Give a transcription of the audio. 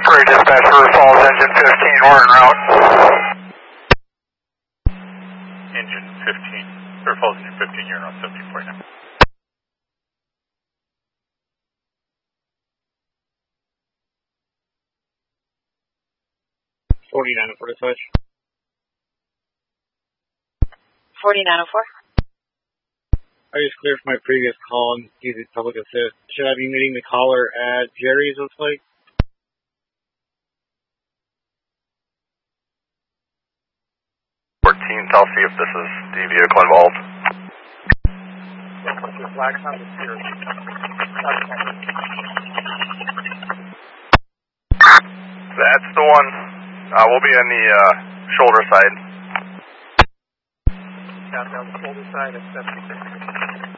Prairie Dispatch, River Falls, engine 15, we're en route. Engine 15, River Falls engine 15, you're on 17.9. For dispatch. 4904. I just cleared from my previous call and using public assist. Should I be meeting the caller at Jerry's, looks like? 14th, I'll see if this is the vehicle involved. That's the one. We'll be on the shoulder side. Down the shoulder side at 76.